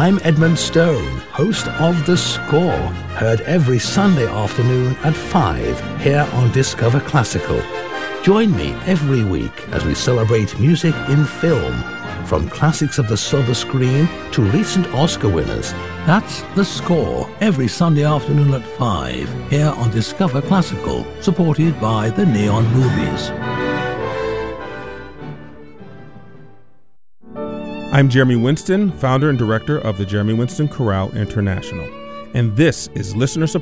I'm Edmund Stone, host of The Score, heard every Sunday afternoon at 5 here on Discover Classical. Join me every week as we celebrate music in film, from classics of the silver screen to recent Oscar winners. That's The Score, every Sunday afternoon at 5 here on Discover Classical, supported by the Neon Movies. I'm Jeremy Winston, founder and director of the Jeremy Winston Chorale International, and this is listener